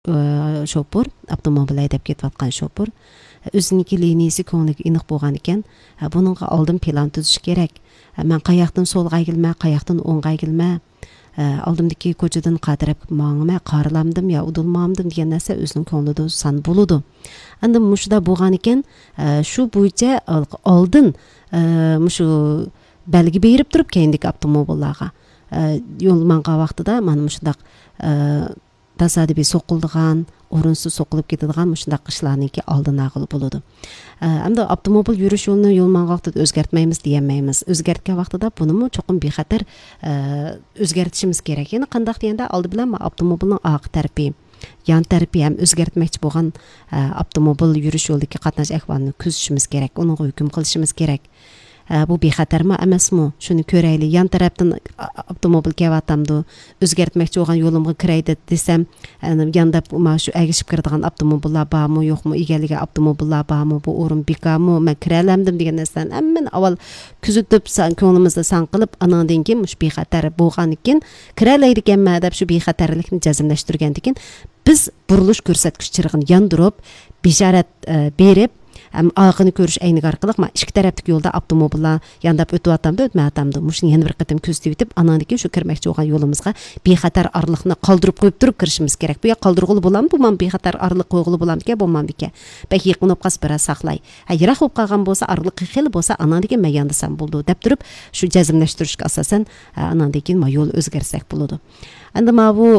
şopur, avtomobil haydab ketayotgan şopur o'ziniki liniyasi ko'ngliga aniq bo'lgan ekan, buningga oldin plan tuzish kerak. Men qayoqdan so'lga egilma, qayoqdan o'ngga egilma, oldimdagi ko'chadan qadirab mangma, qarilamdim yo udulmamdim degan narsa o'zining ko'nglida san bo'ladi. Endi mushda bo'lgan ekan, shu bo'yicha oldin mushu belgi berib turib keyindagi avtomobillarga yo'l manqa vaqtida mana mushundaq tasodifiy so'qildigan, o'rinsiz so'qilib ketadigan mushundaq ishlarniki oldin ag'il bo'ladi. Endi avtomobil yurish yo'lini yo'l manqa vaqtida o'zgartmaymiz demaymiz. O'zgartgan vaqtida buni cho'qim bexatar o'zgartishimiz kerak. Ya'ni qandaq deganda oldi bilan avtomobilning orqa tarafi yan tarafi ham o'zgartmoqchi bo'lgan avtomobil yurish yo'lidagi qatnash ahvolini kuzatishimiz kerak, uni hukm qilishimiz kerak. Bu bexatarmi emasmi? Shuni ko'raylik. Yan tarafdan avtomobil kelyapti, o'zgartmoqchi bo'lgan yo'limga kiraydi desam, yanda shu agishib kiradigan avtomobillar bormi, yo'qmi, egaligi avtomobillar bormi, bu o'rin bekormi, men kiralamdim degan narsalarni hammasini avval kuzatib, ko'nglimizda san qilib, anandan keyin shu bexatar bo'lgan ekan, kiralaydiganman deb shu bexatarlikni jazmlashtirgan ekan, biz burilish ko'rsatgich chirig'ini yondirib, bishorat berib Ağını görüş ayni arqılıq ma ikki tarafdagi yo'lda avtomobillar yandab o'tyaptamda, o'tmayaptamda. Mushuni yana bir qatam ko'zitib etib, anandagi shu kirmoqchi bo'lgan yo'limizga bexatar arliqni qoldirib qo'yib turib kirishimiz kerak. Bu ya qoldirg'uli bo'lamdi, bu men bexatar arliq qo'yg'uli bo'lamdi-ku, bo'lmamdi-ku. Bak yaqinib qas biroz saqlay. Yiroq bo'lib qolgan bo'lsa, arliqi xil bo'lsa, anandagi men yandasam bo'ldi deb turib, shu jazmlashtirishga asosan anandagi ma yo'l o'zgarsak bo'ladi. Endi ma bu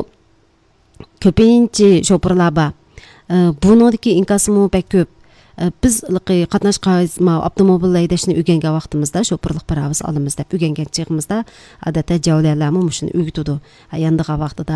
ko'pincha sho'pirlar bor. Buningdagi inkosimi pek ko'p. Biz qatnashgan avtomobil haydashni o'rgangan vaqtimizda sho'pirlik paravuz olamiz deb o'rgangan chig'imizda odatda javliyalarmi mushuni o'rgatadi. Yandiga vaqtida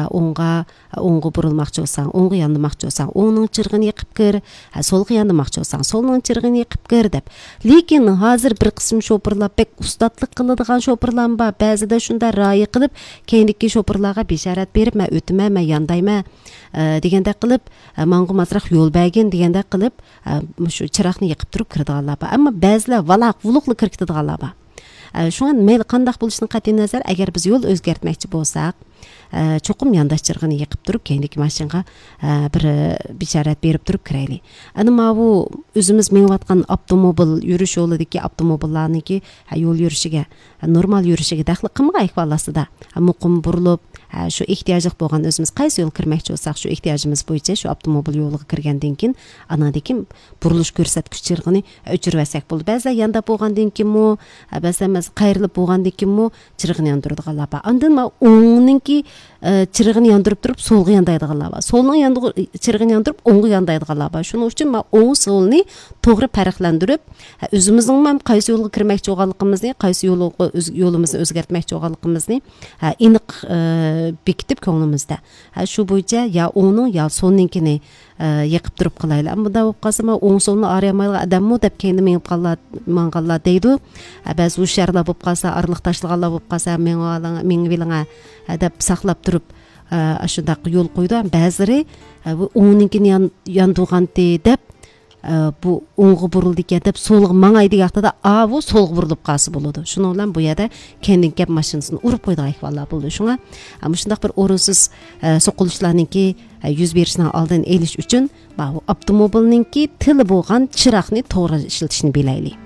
o'ngga burilmoqchi bo'lsang, o'ngga yondirmoqchi bo'lsang, o'ngning chirg'ini yiqib kir, so'lga yondirmoqchi bo'lsang, so'lning chirg'ini yiqib kir deb. Lekin hozir bir qism sho'pirlar pek ustadlik qiladigan sho'pirlar bor. Ba'zida shunda rioya qilib, keyingi sho'pirlarga bishorat berib, men o'tmayman, men yondayman deganda qilib, menga mazroq yo'l bergin deganda qilib shu chiroqni yiqib turib kiradiganlar bor. Ammo ba'zilar valoq vuluqli kirib ketadiganlar bor. Shunga mayli qandaq bo'lishidan qat'iy nazar, agar biz yo'l o'zgartmoqchi bo'lsak, cho'qim yondash chirg'ini yiqib turib, keyingi mashinaga bir bishorat berib turib kiraylik. Ana bu o'zimiz minayotgan avtomobil yurish yo'lidagi avtomobillarniki yo'l yurishiga, normal yurishiga daxli qilmagan ahvollasida muqim burilib, shu ehtiyojli bo'lgan o'zimiz qaysi yo'l kirmoqchi bo'lsak, shu ehtiyojimiz bo'yicha shu avtomobil yo'liga kirgandan keyin anadagi burilish ko'rsatgich chirg'ini o'chirvasak bo'ldi. Ba'zan yanda bo'lgandan keyin ba'zan qayrilib bo'lgandan keyin chirg'ini yondiradiganlar bor. Undan o'ngninki chirg'ini yondirib turib so'lga yondaydiganlar bor. So'lning chirg'ini yondirib o'ngga yondaydiganlar bor. Shuning uchun o'ng so'lni to'g'ri farqlantirib, o'zimizning qaysi yo'lga kirmoqchi bo'lganligimizni, qaysi yo'limizni o'zgartmoqchi bo'lganligimizni aniq bekitib ko'nglimizda. Shu bo'yicha ya o'ngni yo so'lninkini yiqib turib qilaylik. Ammo da bo'lib qolsa, o'ng so'lni arayamaydigan odammi deb keyin menganlar deydi. Ba'zi usharlar bo'lib qolsa, arliq tashlaganlar bo'lib qolsa, men bilinga deb saqlab turib shundaq yo'l qo'ydi. Ba'zilari o'ngninkini yondirganti deb bu o'ngga burildi ekan deb so'lga mangaydi vaqtida bu so'lga burilib qolsa bo'ladi. Shuning bilan bu yerda kendin gap mashinasini urib qo'ydigan ahvollar bo'ldi. Shunga shundaq bir o'rinsiz so'qilishlarningki yuz berishidan oldin elish uchun avtomobilningki tili bo'lgan chiroqni to'g'ri ishlatishni bilaylik.